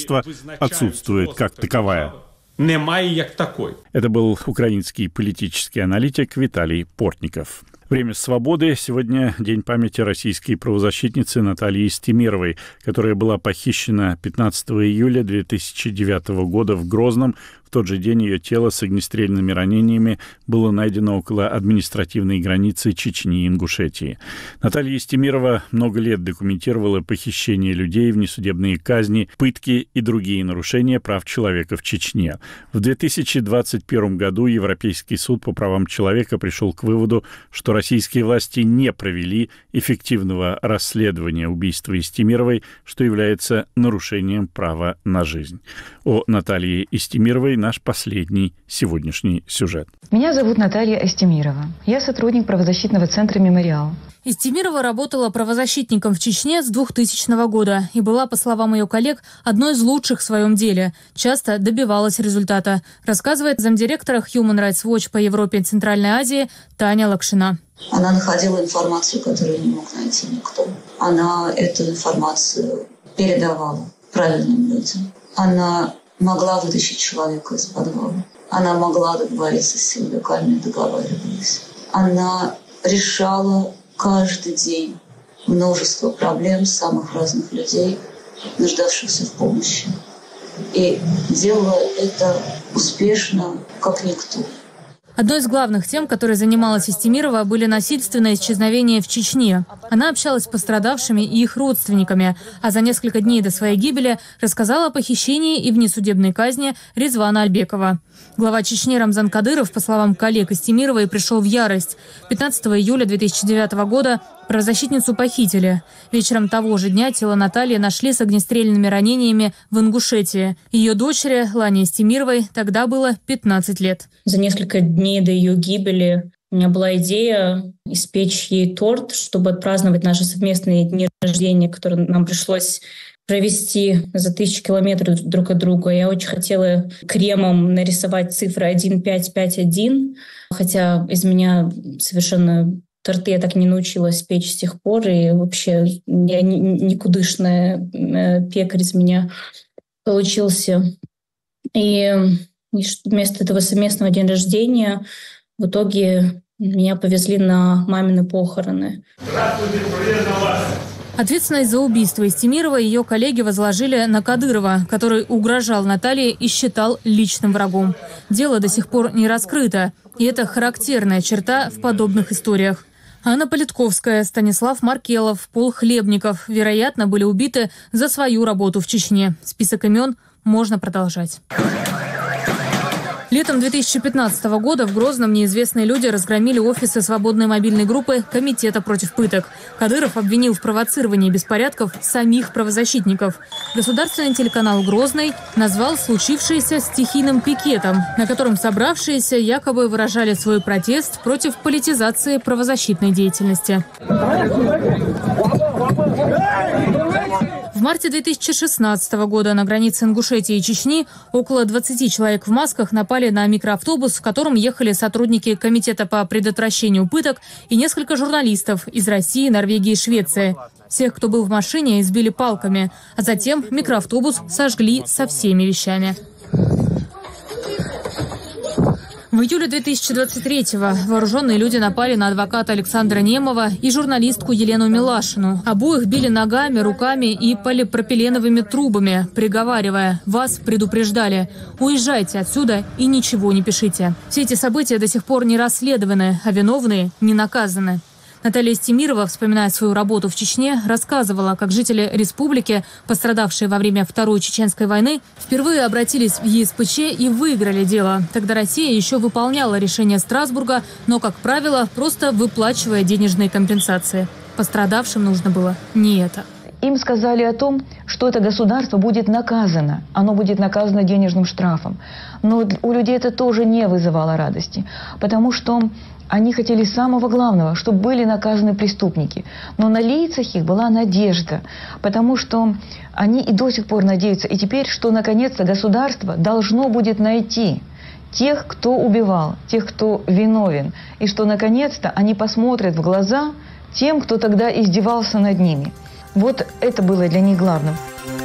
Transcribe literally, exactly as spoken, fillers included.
государства отсутствует как таковая. Немає як такой. Это был украинский политический аналитик Виталий Портников. Время свободы. Сегодня день памяти российской правозащитницы Натальи Стемировой, которая была похищена пятнадцатого июля две тысячи девятого года в Грозном. В тот же день ее тело с огнестрельными ранениями было найдено около административной границы Чечни и Ингушетии. Наталья Стемирова много лет документировала похищение людей, внесудебные казни, пытки и другие нарушения прав человека в Чечне. В две тысячи двадцать первом году Европейский суд по правам человека пришел к выводу, что российские власти не провели эффективного расследования убийства Истемировой, что является нарушением права на жизнь. О Наталье Истемировой наш последний сегодняшний сюжет. Меня зовут Наталья Истемирова. Я сотрудник правозащитного центра «Мемориал». Истемирова работала правозащитником в Чечне с двухтысячного года и была, по словам ее коллег, одной из лучших в своем деле. Часто добивалась результата, рассказывает замдиректора Human Rights Watch по Европе и Центральной Азии Таня Лакшина. Она находила информацию, которую не мог найти никто. Она эту информацию передавала правильным людям. Она могла вытащить человека из подвала. Она могла договориться с силовиками, договаривались. Она решала каждый день множество проблем самых разных людей, нуждавшихся в помощи. И делала это успешно, как никто. Одной из главных тем, которой занималась Истемирова, были насильственные исчезновения в Чечне. Она общалась с пострадавшими и их родственниками, а за несколько дней до своей гибели рассказала о похищении и внесудебной казни Резвана Альбекова. Глава Чечни Рамзан Кадыров, по словам коллег Истемировой, пришел в ярость. пятнадцатого июля две тысячи девятого года правозащитницу похитили. Вечером того же дня тело Натальи нашли с огнестрельными ранениями в Ингушетии. Ее дочери, Лане Истемировой, тогда было пятнадцать лет. За несколько дней до ее гибели у меня была идея испечь ей торт, чтобы отпраздновать наши совместные дни рождения, которые нам пришлось провести за тысячу километров друг от друга. Я очень хотела кремом нарисовать цифры один пять пять один, хотя из меня совершенно торты я так не научилась печь с тех пор, и вообще я никудышная пекарь из меня получился. И вместо этого совместного дня рождения в итоге меня повезли на мамины похороны. Здравствуйте, приветствую вас! Ответственность за убийство Истемировой ее коллеги возложили на Кадырова, который угрожал Наталье и считал личным врагом. Дело до сих пор не раскрыто, и это характерная черта в подобных историях. Анна Политковская, Станислав Маркелов, Пол Хлебников, вероятно, были убиты за свою работу в Чечне. Список имен можно продолжать. Летом две тысячи пятнадцатого года в Грозном неизвестные люди разгромили офисы свободной мобильной группы Комитета против пыток. Кадыров обвинил в провоцировании беспорядков самих правозащитников. Государственный телеканал «Грозный» назвал случившееся стихийным пикетом, на котором собравшиеся якобы выражали свой протест против политизации правозащитной деятельности. В марте две тысячи шестнадцатого года на границе Ингушетии и Чечни около двадцати человек в масках напали на микроавтобус, в котором ехали сотрудники Комитета по предотвращению пыток и несколько журналистов из России, Норвегии и Швеции. Всех, кто был в машине, избили палками, а затем микроавтобус сожгли со всеми вещами. В июле две тысячи двадцать третьего вооруженные люди напали на адвоката Александра Немова и журналистку Елену Милашину. Обоих били ногами, руками и полипропиленовыми трубами, приговаривая: «Вас предупреждали. Уезжайте отсюда и ничего не пишите». Все эти события до сих пор не расследованы, а виновные не наказаны. Наталья Истемирова, вспоминая свою работу в Чечне, рассказывала, как жители республики, пострадавшие во время Второй Чеченской войны, впервые обратились в Е С П Ч и выиграли дело. Тогда Россия еще выполняла решение Страсбурга, но, как правило, просто выплачивая денежные компенсации. Пострадавшим нужно было не это. Им сказали о том, что это государство будет наказано. Оно будет наказано денежным штрафом. Но у людей это тоже не вызывало радости, потому что они хотели самого главного, чтобы были наказаны преступники. Но на лицах их была надежда, потому что они и до сих пор надеются. И теперь, что наконец-то государство должно будет найти тех, кто убивал, тех, кто виновен. И что наконец-то они посмотрят в глаза тем, кто тогда издевался над ними. Вот это было для них главным.